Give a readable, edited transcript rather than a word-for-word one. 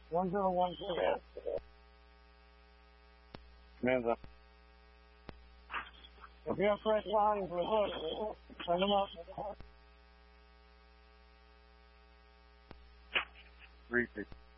1014. Man's up. If you have fresh lines with hooks, send them up. 3-6.